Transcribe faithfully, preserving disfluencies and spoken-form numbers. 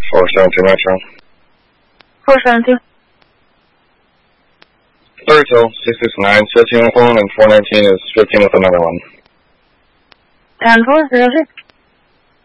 four seventeen Metro. four seventeen. Third till six six nine, fifteen with one, and four nineteen is fifteen with another one. ten four, zero six.